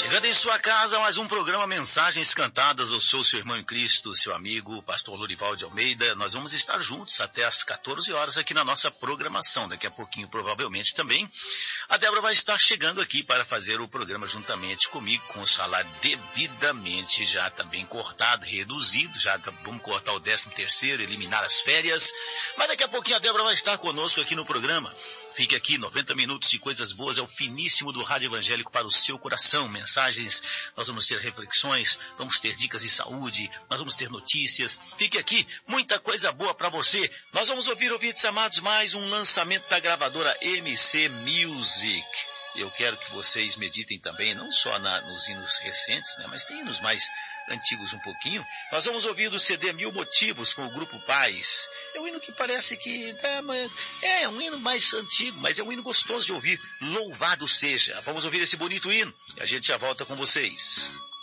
Chegando em sua casa, mais um programa Mensagens Cantadas. Eu sou seu irmão em Cristo, seu amigo, pastor Lorival de Almeida. Nós vamos estar juntos até às 14 horas aqui na nossa programação. Daqui a pouquinho, provavelmente também, a Débora vai estar chegando aqui para fazer o programa juntamente comigo, com o salário devidamente já também cortado, reduzido. Já vamos cortar o 13º, eliminar as férias. Mas daqui a pouquinho a Débora vai estar conosco aqui no programa. Fique aqui, 90 minutos de coisas boas, é o finíssimo do Rádio Evangélico para o seu coração. Mensagens, nós vamos ter reflexões, vamos ter dicas de saúde, nós vamos ter notícias. Fique aqui, muita coisa boa para você. Nós vamos ouvir, ouvintes amados, mais um lançamento da gravadora MC Music. Eu quero que vocês meditem também, não só nos hinos recentes, né, mas tem hinos mais antigos um pouquinho. Nós vamos ouvir do CD Mil Motivos com o Grupo Paz. É um hino que parece que é um hino mais antigo, mas é um hino gostoso de ouvir. Louvado seja. Vamos ouvir esse bonito hino e a gente já volta com vocês.